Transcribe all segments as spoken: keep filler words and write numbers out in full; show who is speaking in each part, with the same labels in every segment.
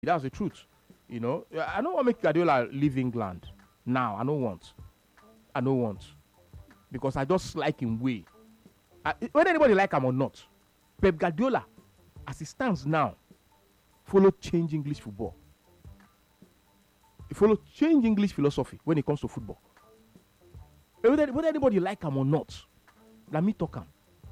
Speaker 1: That's the truth. You know, I don't want to make Guardiola leave England now. I don't want. I don't want. Because I just like him way. I, whether anybody like him or not, Pep Guardiola, as he stands now, follow change English football. He follow change English philosophy when it comes to football. Whether, whether anybody like him or not, let me talk him.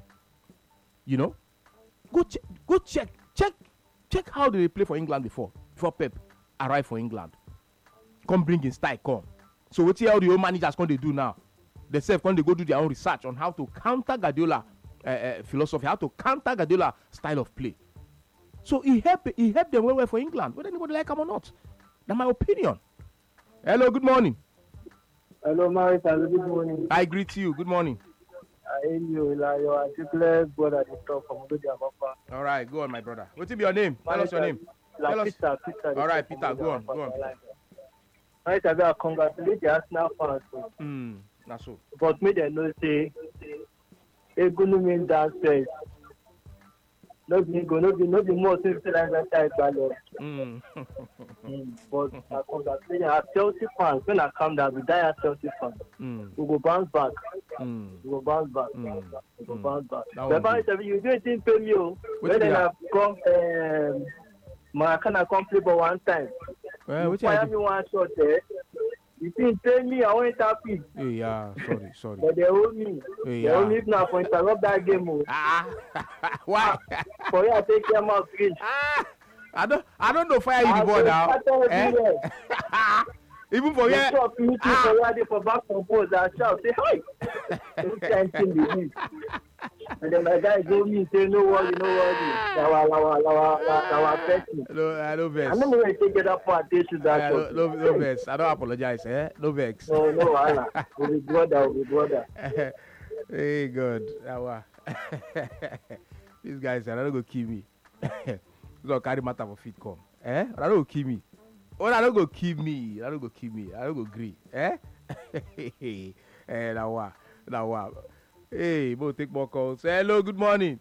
Speaker 1: You know, go check, go check, check, check how did they play for England before, before Pep arrived for England. Come bring in style, come. So what how the old managers can they do now? They say when they go do their own research on how to counter Guardiola uh, uh, philosophy, how to counter Guardiola style of play. So he helped, he helped them well, well for England, whether anybody like him or not. That's my opinion. Hello, good morning.
Speaker 2: Hello, Marita. Good morning.
Speaker 1: I greet you. Good morning.
Speaker 2: I hail you, like your articulate brother. You talk from Ododia Papa.
Speaker 1: All right, go on, my brother. What's your name? Tell us your name.
Speaker 2: Like
Speaker 1: Tell us.
Speaker 2: Peter, Peter.
Speaker 1: All right, Peter, go on, go on.
Speaker 2: Marita, I congratulate the Arsenal fans.
Speaker 1: Hmm, that's so.
Speaker 2: But me, they know say, a good mean downstairs. No be go, no be, no be more since the last time I got
Speaker 1: Hmm.
Speaker 2: But I congratulate our Chelsea fans. When I come down, we die as Chelsea fans.
Speaker 1: Hmm.
Speaker 2: We go bounce back.
Speaker 1: Hmm.
Speaker 2: We go bounce back.
Speaker 1: Mm.
Speaker 2: We go
Speaker 1: Mm.
Speaker 2: bounce back.
Speaker 1: That
Speaker 2: The
Speaker 1: one
Speaker 2: Marita, you do anything for me, oh.
Speaker 1: What
Speaker 2: When
Speaker 1: did
Speaker 2: I
Speaker 1: you
Speaker 2: come, um, Maracana come play for one time.
Speaker 1: Well,
Speaker 2: You
Speaker 1: which
Speaker 2: fire
Speaker 1: I
Speaker 2: me one shot there. You see, tell me I won't happy,
Speaker 1: Hey, yeah, sorry, sorry.
Speaker 2: but they owe me.
Speaker 1: Hey,
Speaker 2: They owe
Speaker 1: yeah.
Speaker 2: me now for interrupt that game. Oh.
Speaker 1: Ah, why?
Speaker 2: For you, I take care of my fish.
Speaker 1: ah, I don't, I don't know fire you
Speaker 2: I
Speaker 1: the ball
Speaker 2: go
Speaker 1: now.
Speaker 2: start
Speaker 1: Eh?
Speaker 2: everywhere.
Speaker 1: Even for
Speaker 2: The
Speaker 1: yeah.
Speaker 2: shop meeting
Speaker 1: Ah.
Speaker 2: for where they for back compose. I shout, say hi. Every time thing they do. And then my guy go me say no worry, no worry. Lawa, lawa, lawa, lawa, lawa, person.
Speaker 1: No, I no
Speaker 2: I
Speaker 1: vex.
Speaker 2: don't know where you take that part. They should
Speaker 1: Eh,
Speaker 2: that
Speaker 1: no,
Speaker 2: shop.
Speaker 1: no, no vex. I don't apologize. Eh, no vex.
Speaker 2: No, no, Allah. We be brother, we be brother.
Speaker 1: Hey, God, Awa. These guys are not gonna kill me. Don't carry matter for feet come. Eh? I don't go kill me. Oh, I don't go kill me. I don't go kill me. I don't go agree. Eh? Eh, now what? Now what? Hey, we'll take more calls. Hello, good morning.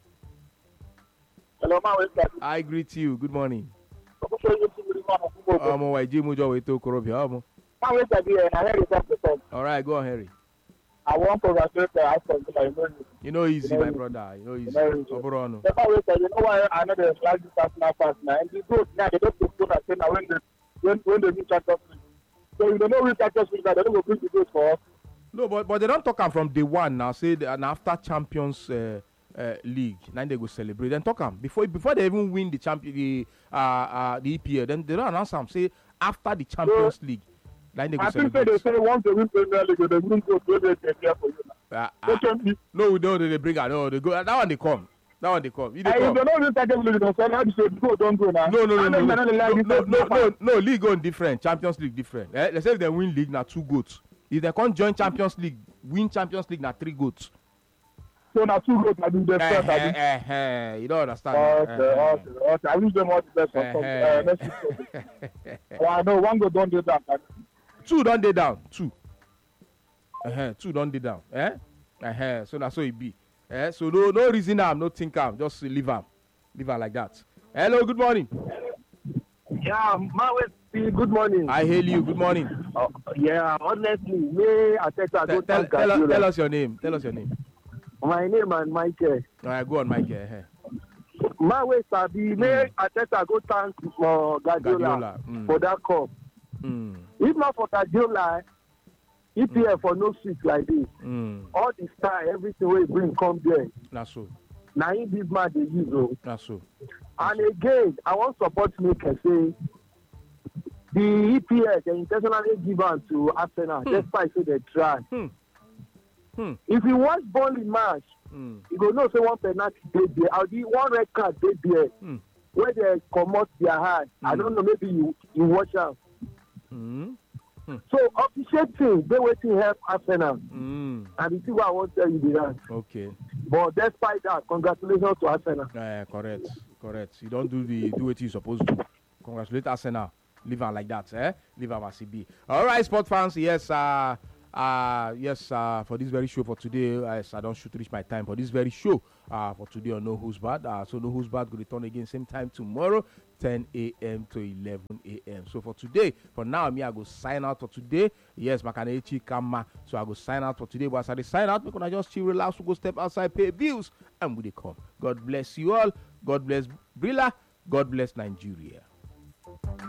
Speaker 2: Hello, ma, where's that?
Speaker 1: I greet you. Good morning.
Speaker 2: I'm sure you see the man of football.
Speaker 1: Um, why Jim Mujo we to Korobia? Um,
Speaker 2: Ma, where's that? I heard you talk to some.
Speaker 1: all right, go on, Harry.
Speaker 2: I want to congratulate the Aston Villa.
Speaker 1: You know easy, my brother. You know easy. Oberono.
Speaker 2: The man said, you know why I know they like this Arsenal fans now. And the goat now, they don't postpone that thing now when they when when they reach Champions League. So you don't know which Champions League now, they don't go bring the goat for us.
Speaker 1: No, but but they don't talk am from day one now. Say the, and after Champions uh, uh, League, now they go celebrate. Then talk am before before they even win the champion the uh, uh the E P L. Then they don't announce am. Say after the Champions League, then they go
Speaker 2: I think say
Speaker 1: celebrate.
Speaker 2: they say once they win Premier League, they bring goat, they they take care for you now.
Speaker 1: Uh,
Speaker 2: They
Speaker 1: uh,
Speaker 2: can be.
Speaker 1: no, we don't. They bring am. No, they go. That one they come. That one they come. You they
Speaker 2: And if
Speaker 1: come.
Speaker 2: they don't win Champions League, they say, how do you say, go, don't go now.
Speaker 1: No, no, no,
Speaker 2: And
Speaker 1: no,
Speaker 2: then
Speaker 1: no,
Speaker 2: they don't like
Speaker 1: no,
Speaker 2: this
Speaker 1: no, no,
Speaker 2: Arsenal
Speaker 1: no,
Speaker 2: fans.
Speaker 1: no. League on different. Champions League different. Eh? They say if they win league, now two goats. If they can't join Champions League, win Champions League, now three goats.
Speaker 2: So now two goats, I do the
Speaker 1: Eh,
Speaker 2: first. I do.
Speaker 1: eh, eh, eh. You don't understand.
Speaker 2: Okay,
Speaker 1: Eh, eh.
Speaker 2: okay, okay. I wish them all the best for some. Uh, next week. Well, I know one go don't do that. man.
Speaker 1: Two don't dey down. Two. Uh-huh. Two don't dey down. Eh? Uh-huh. So that's how it be. Eh? So no no reason am, no think am. Just leave am. Leave am like that. Hello, good morning.
Speaker 2: Yeah, Mawe, good morning.
Speaker 1: I hail you. Good morning.
Speaker 2: Uh, yeah, honestly, me, I tell you, I
Speaker 1: Tell,
Speaker 2: don't
Speaker 1: tell,
Speaker 2: thank
Speaker 1: tell, us,
Speaker 2: Guardiola.
Speaker 1: tell us your name. Tell us your name.
Speaker 2: My name is Michael.
Speaker 1: All right, go on, Mike. Uh-huh.
Speaker 2: Mawe, Sabi, me, I tell you, I go thank uh, Guardiola,
Speaker 1: Guardiola, mm.
Speaker 2: for that cup.
Speaker 1: Mm.
Speaker 2: If not for Guardiola, E P L for no seat like this.
Speaker 1: Mm.
Speaker 2: All the star, everything we bring come there.
Speaker 1: That's so.
Speaker 2: Now in this man they use oh.
Speaker 1: That's so.
Speaker 2: And again, I want support maker say the E P L they intentionally give am to Arsenal.
Speaker 1: Hmm.
Speaker 2: Despite say they try.
Speaker 1: Hmm. Hmm.
Speaker 2: If you watch Burnley match,
Speaker 1: Hmm.
Speaker 2: you go know say one penalty dey there, or the one red card dey there
Speaker 1: Hmm.
Speaker 2: where they comot their hand. I
Speaker 1: Hmm.
Speaker 2: don't know, maybe you you watch am.
Speaker 1: Hmm.
Speaker 2: So officiating dey wetin help Arsenal,
Speaker 1: Hmm.
Speaker 2: and the thing wey I wan tell you be that.
Speaker 1: Okay.
Speaker 2: But despite that, congratulations to Arsenal.
Speaker 1: Uh, correct, correct. You don't do the do what you supposed to. Congratulate Arsenal. Leave her like that, eh? Leave her as it be. All right, sport fans. Yes, uh, Uh, yes, uh, for this very show for today, yes, I don't shoot reach my time for this very show uh, for today on No Who's Bad. Uh, so No Who's Bad will return again same time tomorrow, ten a.m. to eleven a.m. So for today, for now, me, I go sign out for today. Yes, Makanechi Kama. So I go sign out for today. But as I sign out, we're going to just chill, relax, we go step outside, pay bills, and we dey come. God bless you all. God bless Brilla. God bless Nigeria.